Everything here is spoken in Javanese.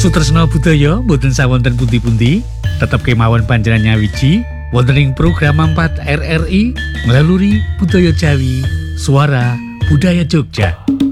Sutresna budaya boten sawonten pundi-pundi, tetep kemawon panjenengan nyawiji wonten ing program 4 RRI melalui Budaya Jawi, Suara Budaya Jogja.